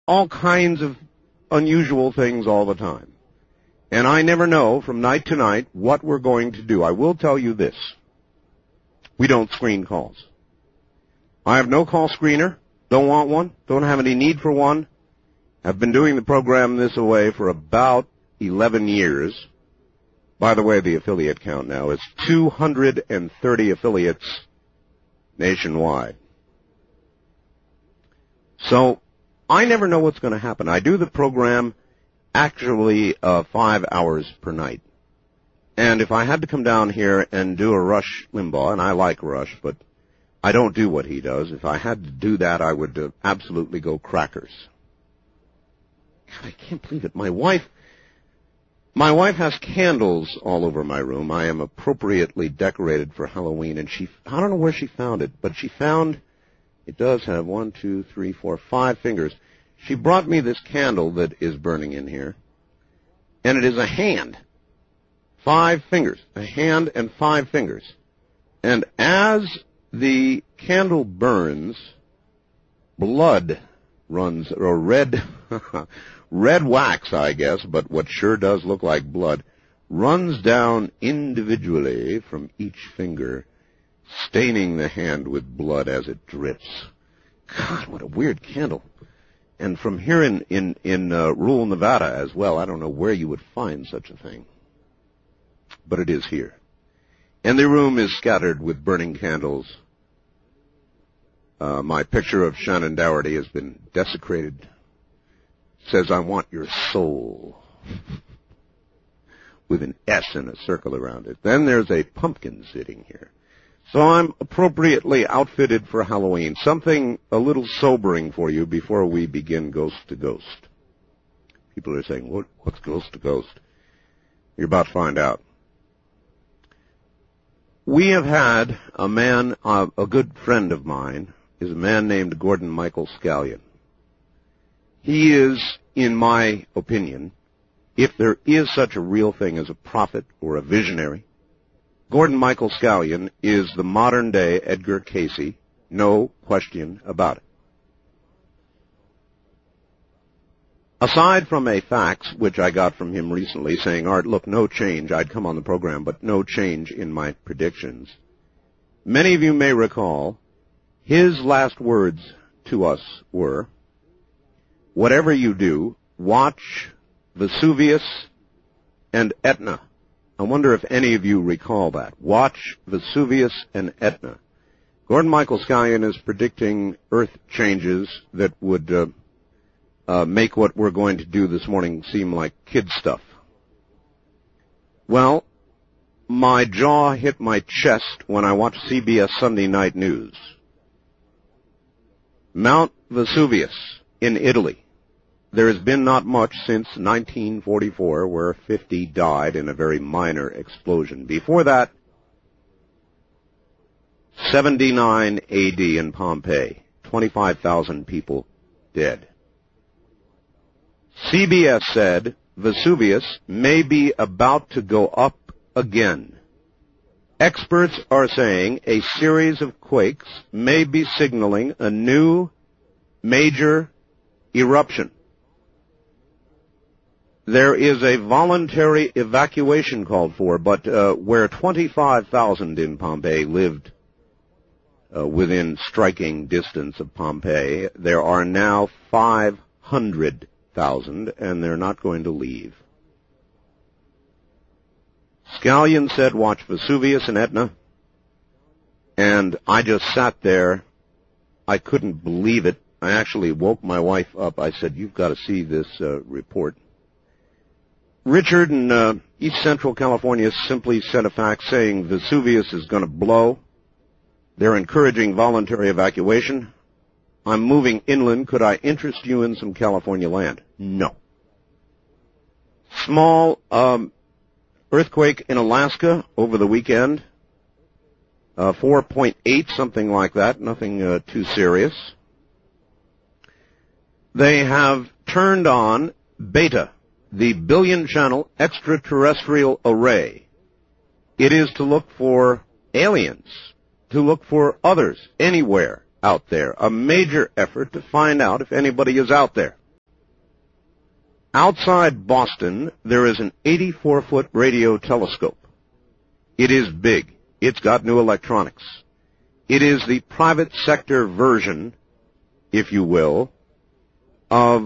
all kinds of unusual things all the time. And I never know from night to night what we're going to do. I will tell you this. We don't screen calls. I have no call screener. Don't want one. Don't have any need for one. I've been doing the program this way for about 11 years. By the way, the affiliate count now is 230 affiliates nationwide. So I never know what's going to happen. I do the program actually 5 hours per night. And if I had to come down here and do a Rush Limbaugh, and I like Rush, but I don't do what he does. If I had to do that, I would absolutely go crackers. God, I can't believe it. My wife has candles all over my room. I am appropriately decorated for Halloween, and I don't know where she found it, but she found, it does have 1, 2, 3, 4, 5 fingers. She brought me this candle that is burning in here, and it is a hand. 5 fingers. A hand and 5 fingers. And as the candle burns, blood runs, or red wax, I guess, but what sure does look like blood, runs down individually from each finger, staining the hand with blood as it drips. God, what a weird candle. And from here in rural Nevada as well, I don't know where you would find such a thing. But it is here. And the room is scattered with burning candles. My picture of Shannon Doherty has been desecrated. It says, "I want your soul," with an S and a circle around it. Then there's a pumpkin sitting here. So I'm appropriately outfitted for Halloween. Something a little sobering for you before we begin Ghost to Ghost. People are saying, what's Ghost to Ghost? You're about to find out. We have had a man, a good friend of mine, is a man named Gordon Michael Scallion. He is, in my opinion, if there is such a real thing as a prophet or a visionary, Gordon Michael Scallion is the modern-day Edgar Cayce, no question about it. Aside from a fax, which I got from him recently, saying, Art, look, no change. I'd come on the program, but no change in my predictions. Many of you may recall his last words to us were, whatever you do, watch Vesuvius and Etna. I wonder if any of you recall that. Watch Vesuvius and Etna. Gordon Michael Scallion is predicting Earth changes that would make what we're going to do this morning seem like kid stuff. Well, my jaw hit my chest when I watched CBS Sunday Night News. Mount Vesuvius in Italy. There has been not much since 1944, where 50 died in a very minor explosion. Before that, 79 AD in Pompeii, 25,000 people dead. CBS said Vesuvius may be about to go up again. Experts are saying a series of quakes may be signaling a new major eruption. There is a voluntary evacuation called for, but where 25,000 in Pompeii lived within striking distance of Pompeii, there are now 500,000, and they're not going to leave. Scallion said, watch Vesuvius and Etna, and I just sat there. I couldn't believe it. I actually woke my wife up. I said, you've got to see this report. Richard in East Central California simply sent a fax saying Vesuvius is going to blow. They're encouraging voluntary evacuation. I'm moving inland. Could I interest you in some California land? No. Small earthquake in Alaska over the weekend. 4.8, something like that. Nothing too serious. They have turned on Beta, the billion-channel extraterrestrial array. It is to look for aliens, to look for others anywhere out there, a major effort to find out if anybody is out there. Outside Boston, there is an 84-foot radio telescope. It is big. It's got new electronics. It is the private sector version, if you will, of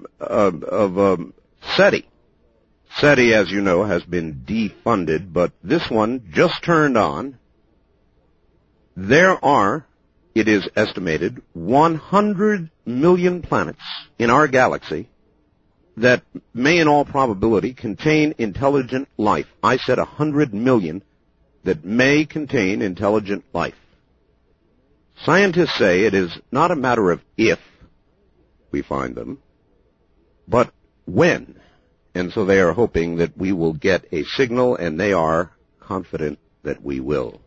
SETI. SETI, as you know, has been defunded, but this one just turned on. There are, it is estimated, 100 million planets in our galaxy that may in all probability contain intelligent life. I said 100 million that may contain intelligent life. Scientists say it is not a matter of if we find them, but when. And so they are hoping that we will get a signal, and they are confident that we will.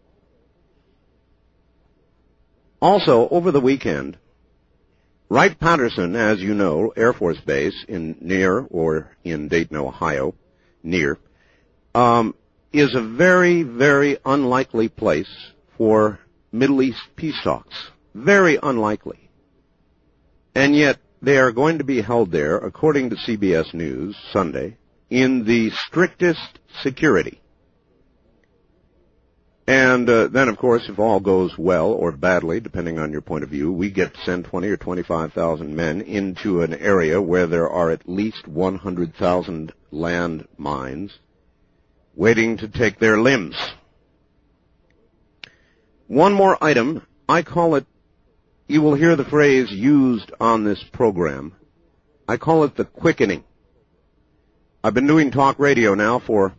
Also, over the weekend, Wright-Patterson, as you know, Air Force Base in Dayton, Ohio, is a very, very unlikely place for Middle East peace talks. Very unlikely. And yet, they are going to be held there, according to CBS News Sunday, in the strictest security. And then, of course, if all goes well or badly, depending on your point of view, we get to send 20 or 25,000 men into an area where there are at least 100,000 land mines waiting to take their limbs. One more item. I call it, you will hear the phrase used on this program. I call it the quickening. I've been doing talk radio now for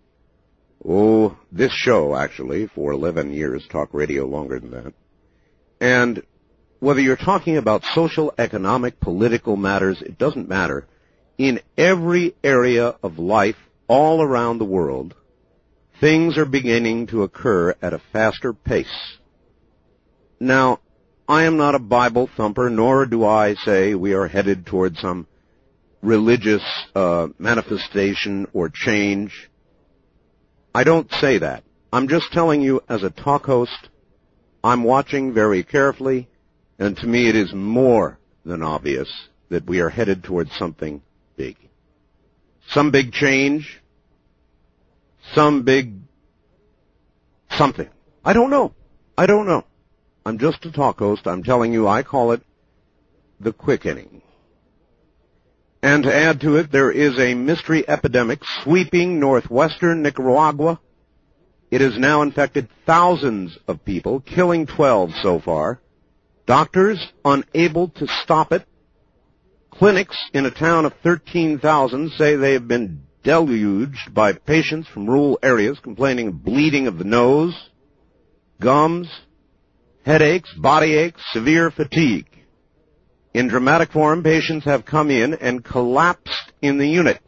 this show, actually, for 11 years, talk radio longer than that. And whether you're talking about social, economic, political matters, it doesn't matter. In every area of life all around the world, things are beginning to occur at a faster pace. Now, I am not a Bible thumper, nor do I say we are headed toward some religious manifestation or change. I don't say that. I'm just telling you, as a talk host, I'm watching very carefully, and to me it is more than obvious that we are headed towards something big. Some big change, some big something. I don't know. I'm just a talk host. I'm telling you, I call it the quickening. And to add to it, there is a mystery epidemic sweeping northwestern Nicaragua. It has now infected thousands of people, killing 12 so far. Doctors unable to stop it. Clinics in a town of 13,000 say they have been deluged by patients from rural areas complaining of bleeding of the nose, gums, headaches, body aches, severe fatigue. In dramatic form, patients have come in and collapsed in the unit.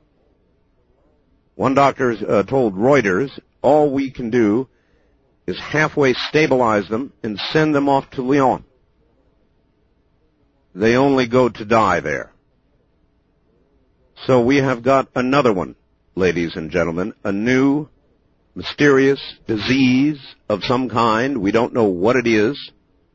One doctor told Reuters, all we can do is halfway stabilize them and send them off to Lyon. They only go to die there. So we have got another one, ladies and gentlemen, a new mysterious disease of some kind. We don't know what it is,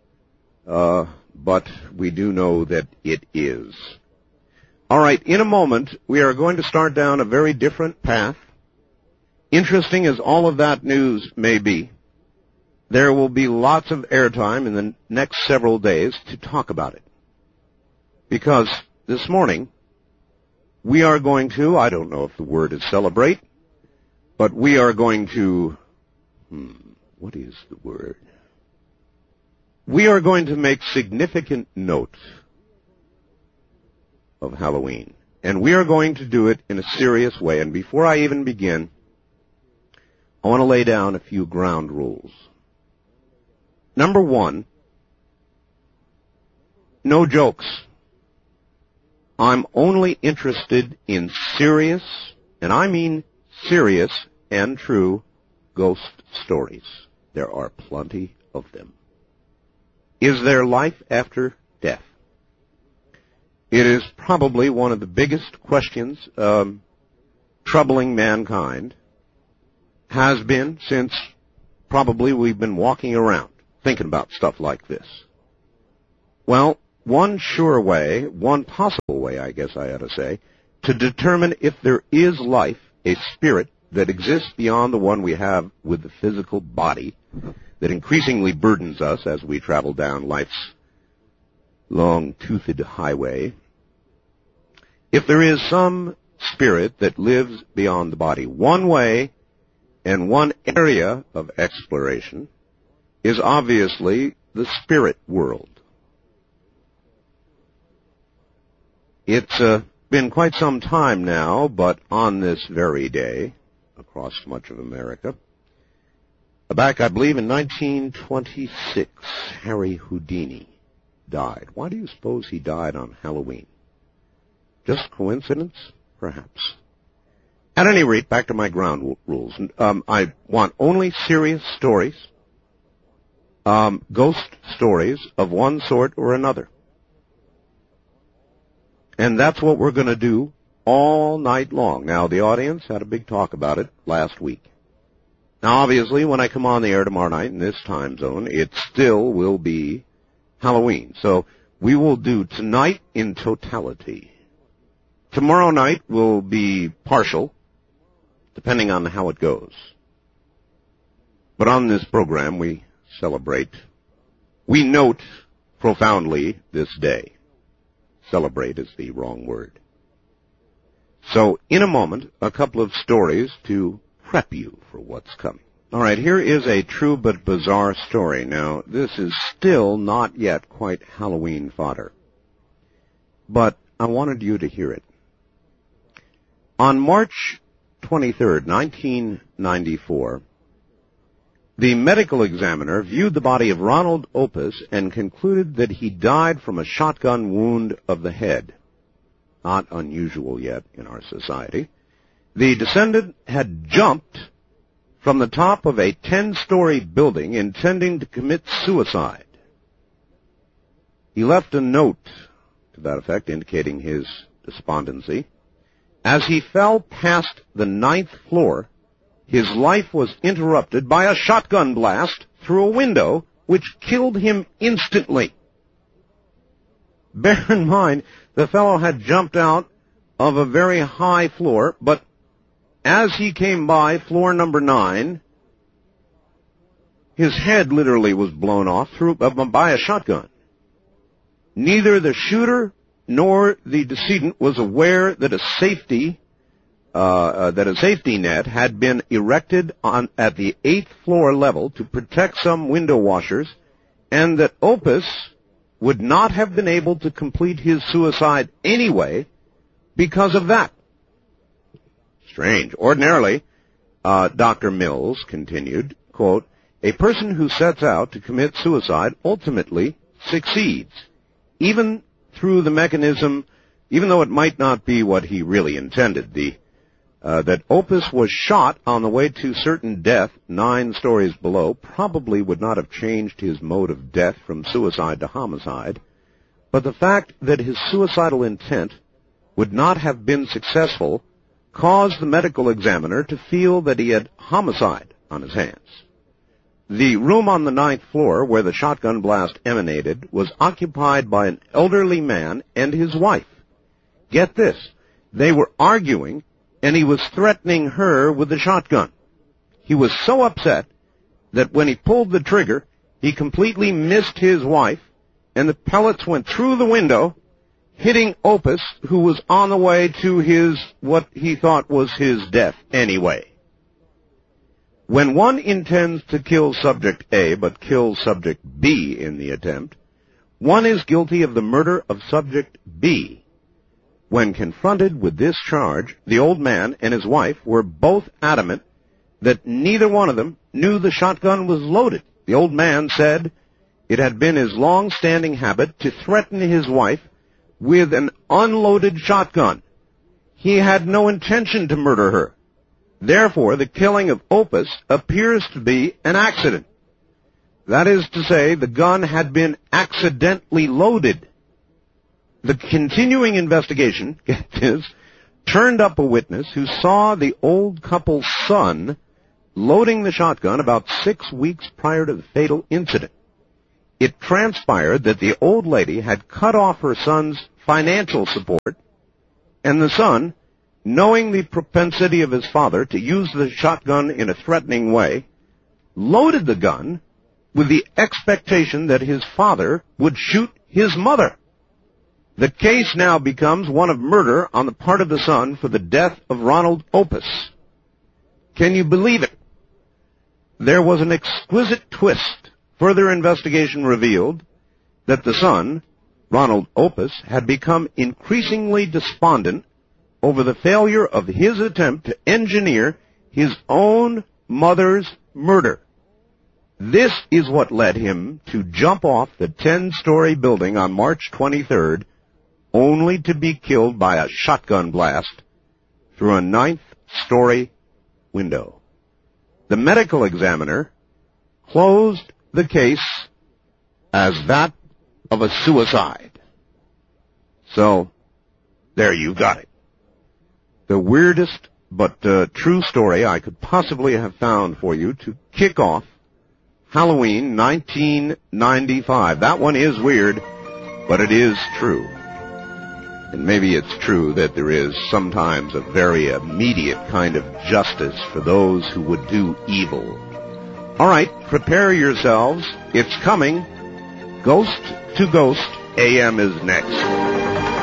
but we do know that it is. All right, in a moment, we are going to start down a very different path. Interesting as all of that news may be, there will be lots of airtime in the next several days to talk about it. Because this morning, we are going to, I don't know if the word is celebrate, but we are going to, what is the word? We are going to make significant note of Halloween. And we are going to do it in a serious way. And before I even begin, I want to lay down a few ground rules. Number one, no jokes. I'm only interested in serious, and I mean serious and true, ghost stories. There are plenty of them. Is there life after death? It is probably one of the biggest questions troubling mankind, has been since probably we've been walking around thinking about stuff like this. Well, one sure way, one possible way, I guess I ought to say, to determine if there is life, a spirit that exists beyond the one we have with the physical body, that increasingly burdens us as we travel down life's long-toothed highway. If there is some spirit that lives beyond the body, one way and one area of exploration is obviously the spirit world. It's been quite some time now, but on this very day, across much of America, back, I believe, in 1926, Harry Houdini died. Why do you suppose he died on Halloween? Just coincidence? Perhaps. At any rate, back to my ground rules. I want only serious stories, ghost stories of one sort or another. And that's what we're going to do all night long. Now, the audience had a big talk about it last week. Now, obviously, when I come on the air tomorrow night in this time zone, it still will be Halloween. So we will do tonight in totality. Tomorrow night will be partial, depending on how it goes. But on this program, we celebrate, we note profoundly this day. Celebrate is the wrong word. So, in a moment, a couple of stories to prep you for what's coming. All right, here is a true but bizarre story. Now, this is still not yet quite Halloween fodder, but I wanted you to hear it. On March 23rd, 1994, the medical examiner viewed the body of Ronald Opus and concluded that he died from a shotgun wound of the head. Not unusual yet in our society. The descendant had jumped from the top of a 10-story building intending to commit suicide. He left a note to that effect indicating his despondency. As he fell past the 9th floor, his life was interrupted by a shotgun blast through a window which killed him instantly. Bear in mind, the fellow had jumped out of a very high floor, but as he came by floor number 9, his head literally was blown off by a shotgun. Neither the shooter nor the decedent was aware that a safety net had been erected at the 8th floor level to protect some window washers, and that Opus would not have been able to complete his suicide anyway because of that. Strange. Ordinarily, Dr. Mills continued, quote, a person who sets out to commit suicide ultimately succeeds, even through the mechanism, even though it might not be what he really intended. That Opus was shot on the way to certain death 9 stories below probably would not have changed his mode of death from suicide to homicide, but the fact that his suicidal intent would not have been successful caused the medical examiner to feel that he had homicide on his hands. The room on the 9th floor where the shotgun blast emanated was occupied by an elderly man and his wife. Get this, they were arguing, and he was threatening her with the shotgun. He was so upset that when he pulled the trigger, he completely missed his wife, and the pellets went through the window, hitting Opus, who was on the way to what he thought was his death anyway. When one intends to kill subject A but kills subject B in the attempt, one is guilty of the murder of subject B. When confronted with this charge, the old man and his wife were both adamant that neither one of them knew the shotgun was loaded. The old man said it had been his long-standing habit to threaten his wife with an unloaded shotgun. He had no intention to murder her. Therefore, the killing of Opus appears to be an accident. That is to say, the gun had been accidentally loaded. The continuing investigation, get this, turned up a witness who saw the old couple's son loading the shotgun about 6 weeks prior to the fatal incident. it transpired that the old lady had cut off her son's financial support, and the son, knowing the propensity of his father to use the shotgun in a threatening way, loaded the gun with the expectation that his father would shoot his mother. The case now becomes one of murder on the part of the son for the death of Ronald Opus. Can you believe it? There was an exquisite twist. Further investigation revealed that the son, Ronald Opus, had become increasingly despondent over the failure of his attempt to engineer his own mother's murder. This is what led him to jump off the 10-story building on March 23rd, only to be killed by a shotgun blast through a 9th-story window. The medical examiner closed the case as that of a suicide. So, there you got it. The weirdest but true story I could possibly have found for you to kick off Halloween 1995. That one is weird, but it is true. And maybe it's true that there is sometimes a very immediate kind of justice for those who would do evil. All right, prepare yourselves. It's coming. Ghost to Ghost AM is next.